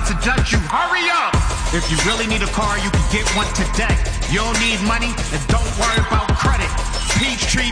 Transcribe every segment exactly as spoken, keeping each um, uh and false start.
to judge you. Hurry up! If you really need a car, you can get one today. You don't need money, and don't worry about credit. Peachtree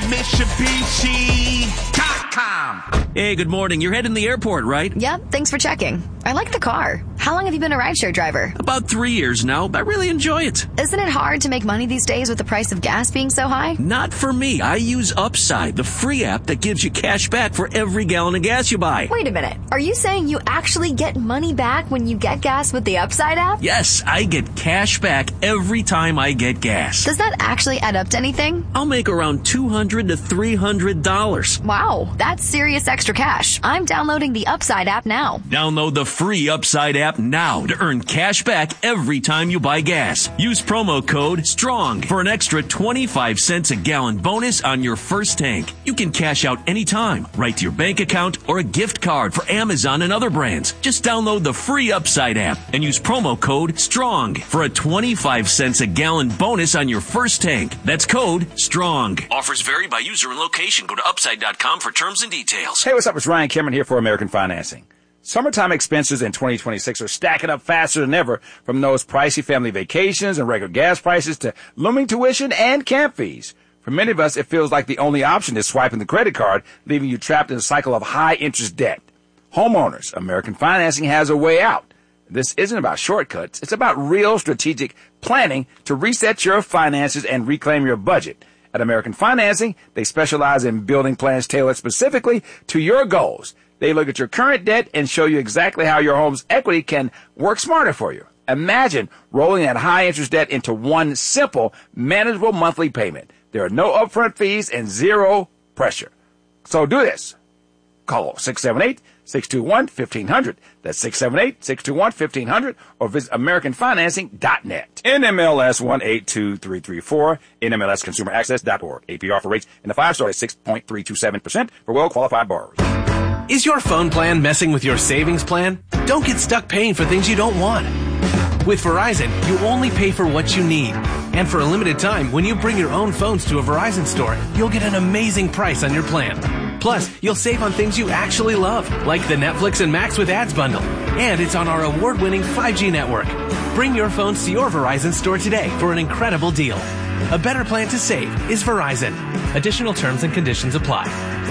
Mitsubishi dot com. Hey, good morning. You're heading to the airport, right? Yep, thanks for checking. I like the car. How long have you been a rideshare driver? About three years now. I really enjoy it. Isn't it hard to make money these days with the price of gas being so high? Not for me. I use Upside, the free app that gives you cash back for every gallon of gas you buy. Wait a minute. Are you saying you actually get money back when you get gas with the Upside app? Yes, I get cash back every time I get gas. Does that actually add up to anything? I'll make around two hundred to three hundred dollars. Wow, that's serious extra cash. I'm downloading the Upside app now. Download the free Upside app now to earn cash back every time you buy gas. Use promo code STRONG for an extra twenty-five cents a gallon bonus on your first tank. You can cash out anytime, right to your bank account or a gift card for Amazon and other brands. Just download the free Upside app and use promo code STRONG for a twenty-five cents a gallon bonus on your first tank. That's code STRONG. Offers vary by user and location. Go to upside dot com for terms and details. Hey, what's up? It's Ryan Cameron here for American Financing. Summertime expenses in twenty twenty-six are stacking up faster than ever, from those pricey family vacations and regular gas prices to looming tuition and camp fees. For many of us, it feels like the only option is swiping the credit card, leaving you trapped in a cycle of high-interest debt. Homeowners, American Financing has a way out. This isn't about shortcuts. It's about real strategic planning to reset your finances and reclaim your budget. At American Financing, they specialize in building plans tailored specifically to your goals. They look at your current debt and show you exactly how your home's equity can work smarter for you. Imagine rolling that high-interest debt into one simple, manageable monthly payment. There are no upfront fees and zero pressure. So do this. Call six seven eight, six two one, one five zero zero. That's six seven eight, six two one, one five zero zero or visit American Financing dot net. N M L S one eight two three three four, N M L S Consumer Access dot org. A P R for rates in the five-star is six point three two seven percent for well-qualified borrowers. Is your phone plan messing with your savings plan? Don't get stuck paying for things you don't want. With Verizon, you only pay for what you need. And for a limited time, when you bring your own phones to a Verizon store, you'll get an amazing price on your plan. Plus, you'll save on things you actually love, like the Netflix and Max with Ads bundle. And it's on our award-winning five G network. Bring your phones to your Verizon store today for an incredible deal. A better plan to save is Verizon. Additional terms and conditions apply.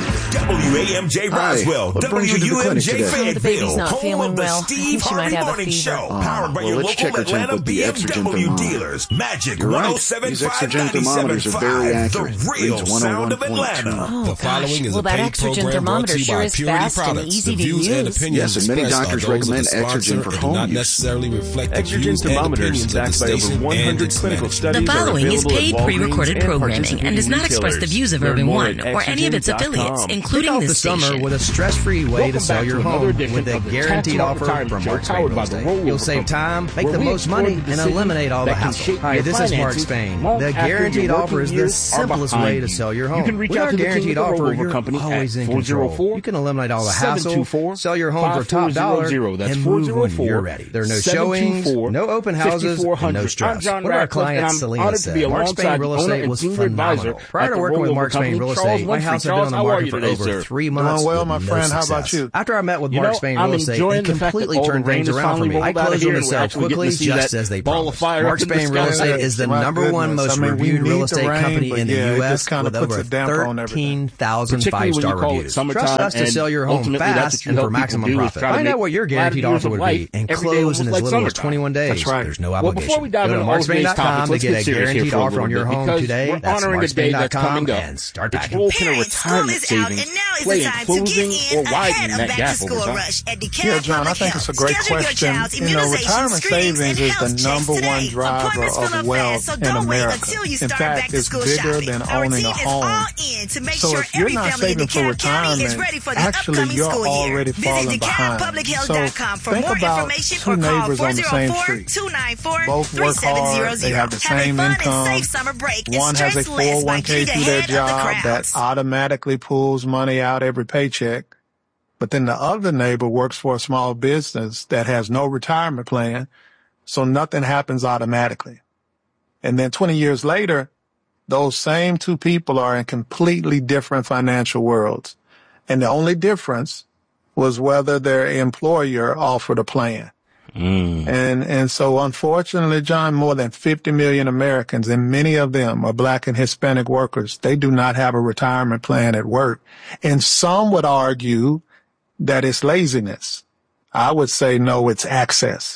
W A M J Roswell, W U M J Fayetteville, home of the Steve Harvey Morning Show, uh, powered by well, your let's local check a temp Atlanta with the B M Exergen W thermometer. dealers. Magic You're right. one oh seven These five Exergen nine seven thermometers are very five, accurate. the real Reads sound of one oh one point two. Atlanta. Oh, The gosh. following is Well, a that paid Exergen program brought thermometer to you sure by is Purity fast and Products. easy The to views and use. opinions Yes, and many expressed are doctors those of recommend the sponsor Exergen for and do home not use. necessarily reflect the Exergen views and thermometer is opinions of the backed by over station one and hundred its clinical members. studies. The following is paid pre-recorded and programming and does not express the views of Learn Urban more One at or any of its exergen dot com. affiliates, including Kick off this the summer station. with a stress-free way Welcome to sell back your to another home edition with a of the guaranteed Tax offer Retirement from Show, Mark Spain powered Real by the Estate. Rollover You'll save Company, time, make where the we most explore money, the and decisions eliminate all the that can hassle. shape Hi, your this is Mark finances Spain. long The after your guaranteed working offer is the years are simplest behind way you. to sell your home. You can reach With out our to the team guaranteed at the offer, Rollover you're Company always at in four oh control. four, You can eliminate all the seven two hassle, four, sell your home for top dollar, That's and move when you're four ready. There are no showings, no open houses, and no stress. One of our clients, Selena, said, Mark Spain Real Estate was phenomenal. Prior to working with Mark Spain Real Estate, my house had been on the market for over three months. Doing well, my with friend. no How about success. you? After I met with You Mark know, Spain I'm Real Estate, he enjoying the fact that completely all the turned rain things is around for finally me. I rolled out of closed here on the and we're sale actually quickly, getting to see just that as they ball of promised. fire Mark up in the Spain Real sky. Estate is the My number one goodness. most I mean, we reviewed real need the estate rain, company but in the yeah, it U S just kinda with puts over a damper on everything. thirteen thousand Particularly when you five-star call it reviews. summertime, Trust us to and sell your home ultimately that's fast what you and help for people maximum do is profit. try to Find make out what your guaranteed latter years offer of would life be and every day close almost in as like little as summertime. twenty-one days. That's right. There's no Well, obligation. before we dive Go to into all mark spain today's dot com topics, to let's get get a serious here guaranteed for a offer little on your bit home because today. we're That's honoring mark a day spain dot that's com coming up. and start It's packing. Wilson and Parents, school retirement is out, savings and now is play the in time to closing get or in widening ahead of that back gap to school over time. rush at DeKalb Yeah, John, I Public think Health. it's a great Schedule your question. child's You know, immunization, retirement screenings, savings and is health the checks number today. one driver Appointments fill of up wealth fast, so in don't wait America. until you In start fact, back to it's school bigger shopping. than Our owning team a is home. all in to make So sure if you're every not family in saving for DeKalb County is retirement, ready for the actually upcoming you're school year. already Visit falling DeKalb behind. Public Health So dot com for think more about information two or call neighbors four on the oh same four, street. two nine four, Both three work seven zero hard. zero. They have the Have a same fun income. and safe summer break and One has a stress less by four oh one k getting through their ahead of the job that crowds. automatically pulls money out every paycheck. But then the other neighbor works for a small business that has no retirement plan, so nothing happens automatically. And then twenty years later, those same two people are in completely different financial worlds. And the only difference was whether their employer offered a plan. Mm. And, and so unfortunately, John, more than fifty million Americans, and many of them are Black and Hispanic workers, they do not have a retirement plan at work. And some would argue that it's laziness. I would say, no, it's access.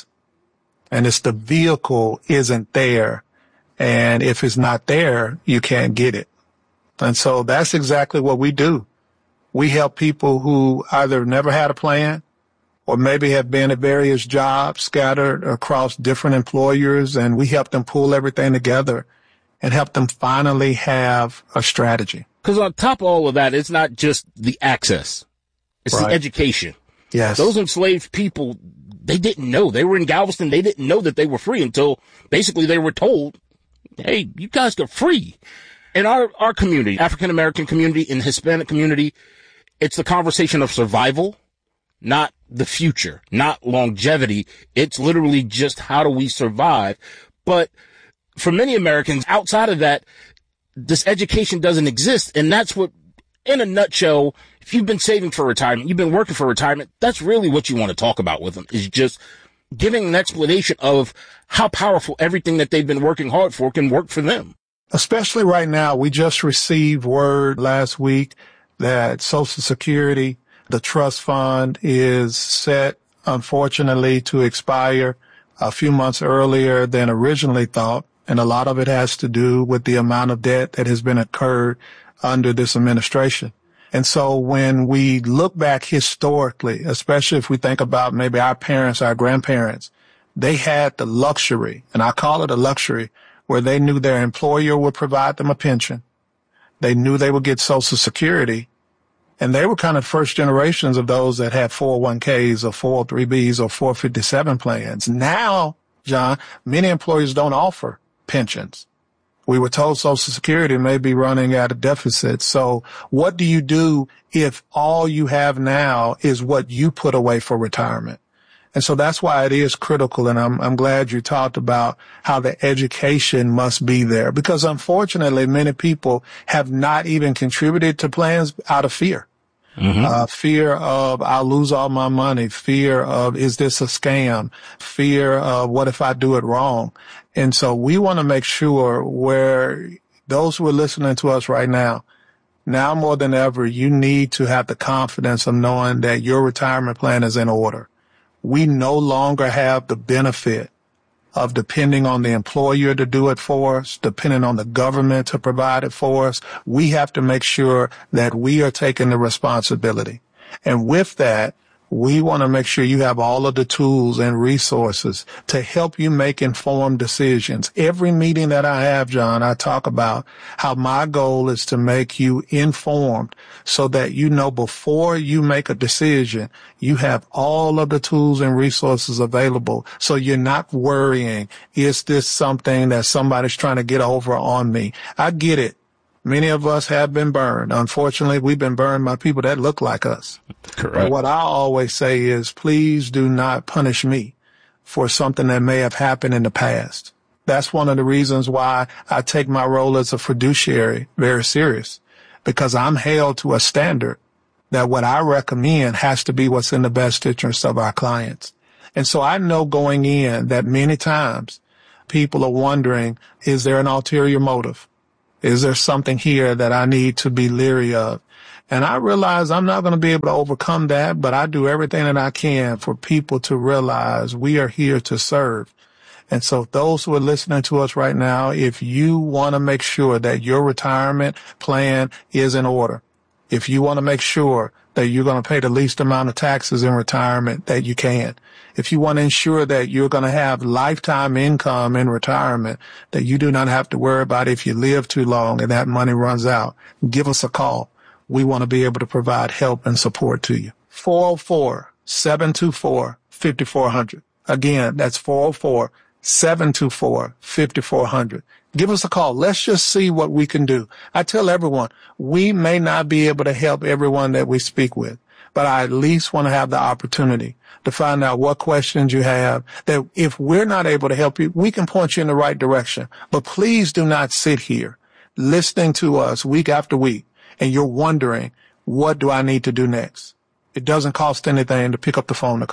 And it's the vehicle isn't there. And if it's not there, you can't get it. And so that's exactly what we do. We help people who either never had a plan or maybe have been at various jobs scattered across different employers, and we help them pull everything together and help them finally have a strategy. Because on top of all of that, it's not just the access. It's right. The education. Yes. Those enslaved people, they didn't know. They were in Galveston. They didn't know that they were free until basically they were told, hey, you guys are free. In our, our community, African-American community and Hispanic community, it's the conversation of survival, not the future, not longevity. It's literally just how do we survive. But for many Americans outside of that, this education doesn't exist. And that's what, in a nutshell, if you've been saving for retirement, you've been working for retirement, that's really what you want to talk about with them, is just giving an explanation of how powerful everything that they've been working hard for can work for them. Especially right now, we just received word last week that Social Security, the trust fund, is set, unfortunately, to expire a few months earlier than originally thought. And a lot of it has to do with the amount of debt that has been incurred under this administration. And so when we look back historically, especially if we think about maybe our parents, our grandparents, they had the luxury, and I call it a luxury, where they knew their employer would provide them a pension. They knew they would get Social Security. And they were kind of first generations of those that had four oh one k's or four oh three b's or four fifty-seven plans. Now, John, many employers don't offer pensions. We were told Social Security may be running at a deficit. So what do you do if all you have now is what you put away for retirement? And so that's why it is critical. And I'm, I'm glad you talked about how the education must be there, because unfortunately, many people have not even contributed to plans out of fear. Mm-hmm. Uh, fear of I'll lose all my money, fear of is this a scam, fear of what if I do it wrong. And so we want to make sure where those who are listening to us right now, now more than ever, you need to have the confidence of knowing that your retirement plan is in order. We no longer have the benefit of depending on the employer to do it for us, depending on the government to provide it for us. We have to make sure that we are taking the responsibility. And with that, we want to make sure you have all of the tools and resources to help you make informed decisions. Every meeting that I have, John, I talk about how my goal is to make you informed so that you know before you make a decision, you have all of the tools and resources available. So you're not worrying, is this something that somebody's trying to get over on me? I get it. Many of us have been burned. Unfortunately, we've been burned by people that look like us. Correct. But what I always say is, please do not punish me for something that may have happened in the past. That's one of the reasons why I take my role as a fiduciary very serious, because I'm held to a standard that what I recommend has to be what's in the best interest of our clients. And so I know going in that many times people are wondering, is there an ulterior motive? Is there something here that I need to be leery of? And I realize I'm not going to be able to overcome that, but I do everything that I can for people to realize we are here to serve. And so those who are listening to us right now, if you want to make sure that your retirement plan is in order, if you want to make sure that you're going to pay the least amount of taxes in retirement that you can, if you want to ensure that you're going to have lifetime income in retirement, that you do not have to worry about if you live too long and that money runs out, give us a call. We want to be able to provide help and support to you. four oh four, seven two four, five four zero zero. Again, that's four oh four, seven two four, five four zero zero. Give us a call. Let's just see what we can do. I tell everyone, we may not be able to help everyone that we speak with, but I at least want to have the opportunity to find out what questions you have, that if we're not able to help you, we can point you in the right direction. But please do not sit here listening to us week after week and you're wondering, what do I need to do next? It doesn't cost anything to pick up the phone to call.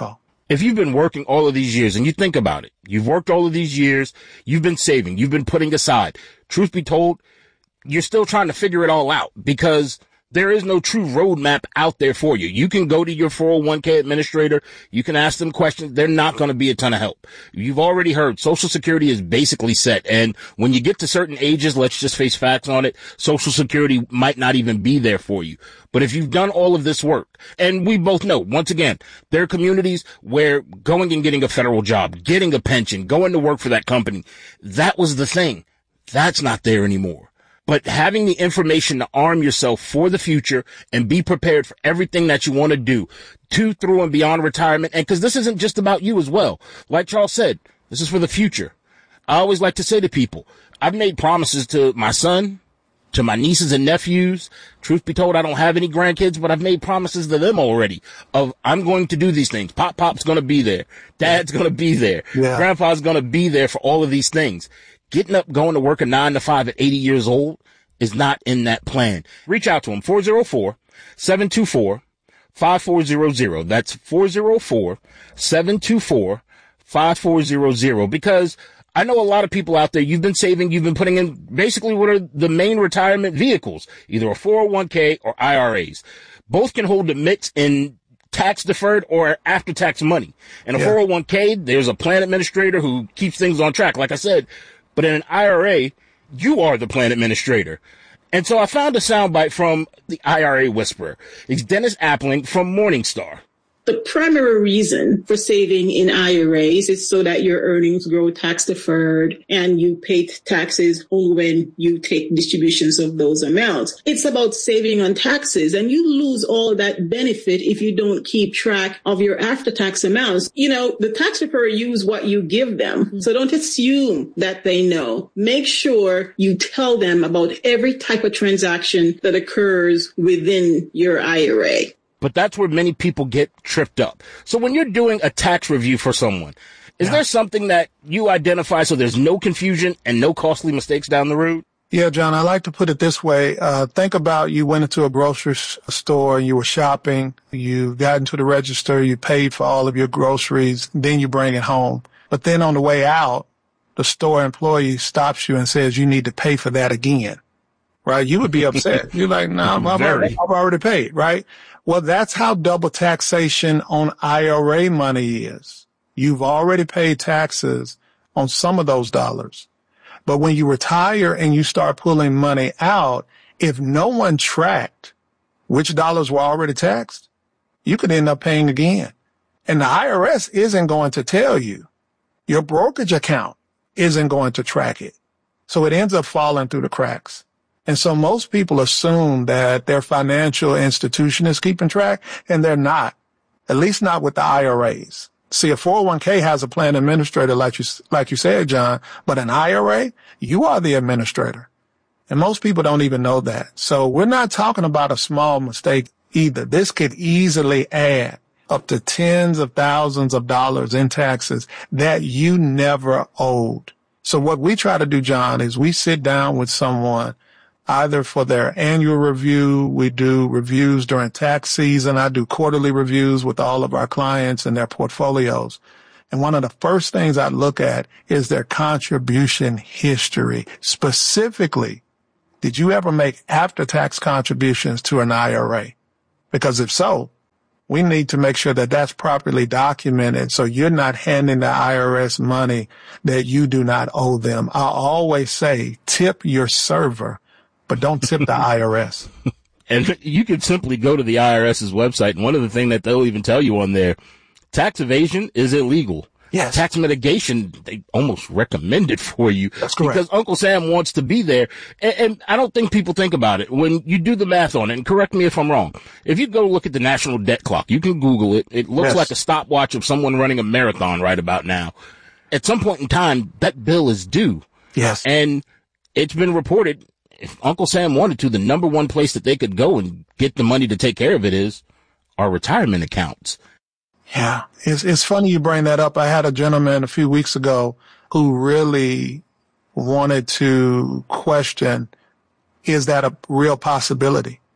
If you've been working all of these years and you think about it, you've worked all of these years, you've been saving, you've been putting aside. Truth be told, you're still trying to figure it all out because there is no true roadmap out there for you. You can go to your four oh one k administrator. You can ask them questions. They're not going to be a ton of help. You've already heard Social Security is basically set. And when you get to certain ages, let's just face facts on it, Social Security might not even be there for you. But if you've done all of this work, and we both know, once again, there are communities where going and getting a federal job, getting a pension, going to work for that company, that was the thing. That's not there anymore. But having the information to arm yourself for the future and be prepared for everything that you want to do to, through, and beyond retirement. And because this isn't just about you as well. Like Charles said, this is for the future. I always like to say to people, I've made promises to my son, to my nieces and nephews. Truth be told, I don't have any grandkids, but I've made promises to them already of I'm going to do these things. Pop Pop's going to be there. Dad's going to be there. Yeah. Grandpa's going to be there for all of these things. Getting up, going to work a nine to five at eighty years old is not in that plan. Reach out to them, four oh four, seven two four, five four zero zero. That's four oh four, seven two four, five four zero zero. Because I know a lot of people out there, you've been saving, you've been putting in basically what are the main retirement vehicles, either a four oh one k or I R As. Both can hold the mix in tax deferred or after tax money. In a yeah. four oh one k, there's a plan administrator who keeps things on track, like I said. But in an I R A, you are the plan administrator. And so I found a soundbite from the I R A Whisperer. It's Dennis Appling from Morningstar. The primary reason for saving in I R As is so that your earnings grow tax deferred and you pay taxes only when you take distributions of those amounts. It's about saving on taxes, and you lose all that benefit if you don't keep track of your after-tax amounts. You know, the tax preparer use what you give them. So don't assume that they know. Make sure you tell them about every type of transaction that occurs within your I R A. But that's where many people get tripped up. So when you're doing a tax review for someone, is yeah. there something that you identify so there's no confusion and no costly mistakes down the road? Yeah, John, I like to put it this way. Uh, think about you went into a grocery store and you were shopping. You got into the register. You paid for all of your groceries. Then you bring it home. But then on the way out, the store employee stops you and says you need to pay for that again. Right? You would be upset. You're like, no, nah, I've, already, I've already paid. Right? Well, that's how double taxation on I R A money is. You've already paid taxes on some of those dollars. But when you retire and you start pulling money out, if no one tracked which dollars were already taxed, you could end up paying again. And the I R S isn't going to tell you. Your brokerage account isn't going to track it. So it ends up falling through the cracks. And so most people assume that their financial institution is keeping track, and they're not, at least not with the I R As. See, a four oh one k has a plan administrator, like you, like you said, John, but an I R A, you are the administrator. And most people don't even know that. So we're not talking about a small mistake either. This could easily add up to tens of thousands of dollars in taxes that you never owed. So what we try to do, John, is we sit down with someone either for their annual review. We do reviews during tax season. I do quarterly reviews with all of our clients and their portfolios. And one of the first things I look at is their contribution history. Specifically, did you ever make after-tax contributions to an I R A? Because if so, we need to make sure that that's properly documented so you're not handing the I R S money that you do not owe them. I always say tip your server, but don't tip the I R S. And you can simply go to the IRS's website, and one of the things that they'll even tell you on there, tax evasion is illegal. Yes. Tax mitigation, they almost recommend it for you. That's correct. Because Uncle Sam wants to be there. And, and I don't think people think about it. When you do the math on it, and correct me if I'm wrong, if you go look at the national debt clock, you can Google it. It looks yes. like a stopwatch of someone running a marathon right about now. At some point in time, that bill is due. Yes. And it's been reported, if Uncle Sam wanted to, the number one place that they could go and get the money to take care of it is our retirement accounts. Yeah, it's it's funny you bring that up. I had a gentleman a few weeks ago who really wanted to question, is that a real possibility?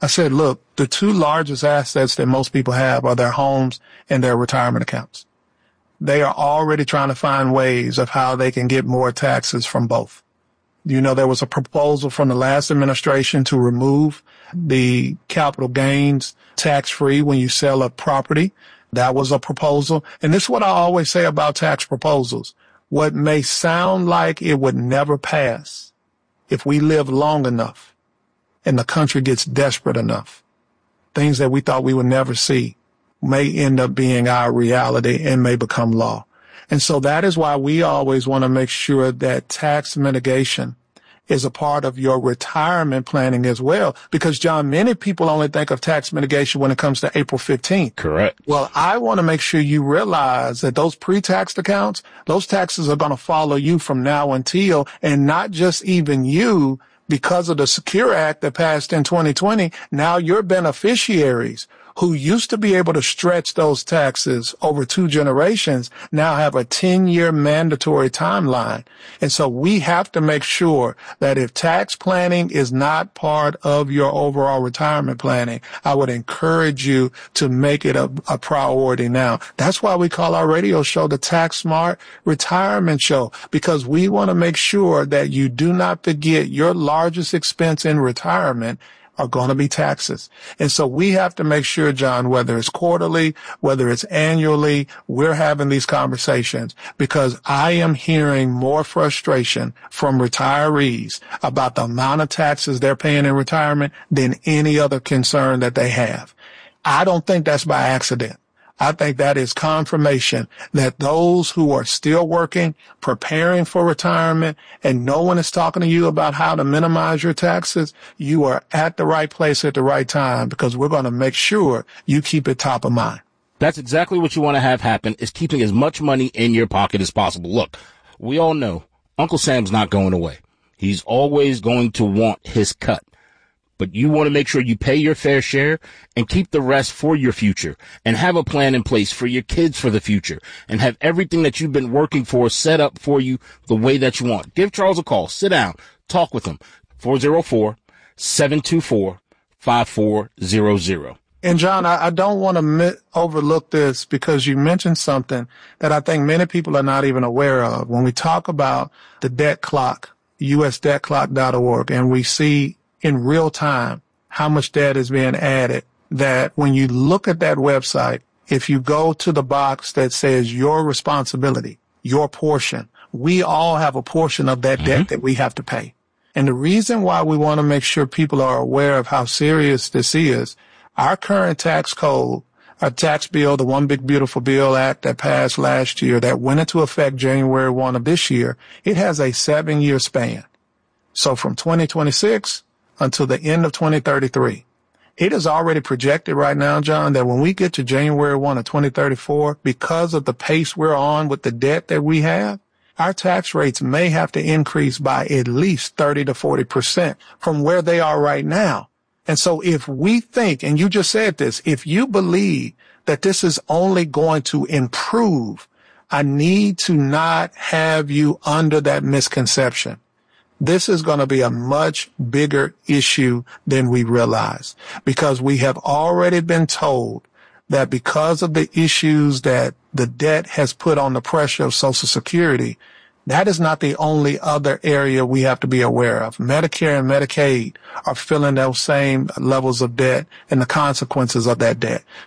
I said, look, the two largest assets that most people have are their homes and their retirement accounts. They are already trying to find ways of how they can get more taxes from both. You know, there was a proposal from the last administration to remove the capital gains tax-free when you sell a property. That was a proposal. And this is what I always say about tax proposals. What may sound like it would never pass, if we live long enough and the country gets desperate enough, things that we thought we would never see may end up being our reality and may become law. And so that is why we always want to make sure that tax mitigation is a part of your retirement planning as well. Because, John, many people only think of tax mitigation when it comes to April fifteenth. Correct. Well, I want to make sure you realize that those pre-taxed accounts, those taxes are going to follow you from now until, and not just even you, because of the Secure Act that passed in twenty twenty. Now your beneficiaries who used to be able to stretch those taxes over two generations now have a ten-year mandatory timeline. And so we have to make sure that if tax planning is not part of your overall retirement planning, I would encourage you to make it a, a priority now. That's why we call our radio show the Tax Smart Retirement Show, because we want to make sure that you do not forget your largest expense in retirement are going to be taxes. And so we have to make sure, John, whether it's quarterly, whether it's annually, we're having these conversations, because I am hearing more frustration from retirees about the amount of taxes they're paying in retirement than any other concern that they have. I don't think that's by accident. I think that is confirmation that those who are still working, preparing for retirement, and no one is talking to you about how to minimize your taxes, you are at the right place at the right time, because we're going to make sure you keep it top of mind. That's exactly what you want to have happen, is keeping as much money in your pocket as possible. Look, we all know Uncle Sam's not going away. He's always going to want his cut. But you want to make sure you pay your fair share and keep the rest for your future, and have a plan in place for your kids for the future, and have everything that you've been working for set up for you the way that you want. Give Charles a call. Sit down. Talk with him. four oh four, seven two four, five four zero zero. And John, I, I don't want to mi- overlook this, because you mentioned something that I think many people are not even aware of. When we talk about the debt clock, U S debt clock dot org, and we see in real time how much debt is being added, that when you look at that website, if you go to the box that says your responsibility, your portion, we all have a portion of that mm-hmm. debt that we have to pay. And the reason why we want to make sure people are aware of how serious this is, our current tax code, our tax bill, the One Big Beautiful Bill Act that passed last year, that went into effect January first of this year, it has a seven-year span. So from twenty twenty-six until the end of twenty thirty-three. It is already projected right now, John, that when we get to January first of twenty thirty-four, because of the pace we're on with the debt that we have, our tax rates may have to increase by at least thirty to forty percent from where they are right now. And so if we think, and you just said this, if you believe that this is only going to improve, I need to not have you under that misconception. This is going to be a much bigger issue than we realize, because we have already been told that because of the issues that the debt has put on the pressure of Social Security, that is not the only other area we have to be aware of. Medicare and Medicaid are feeling those same levels of debt and the consequences of that debt.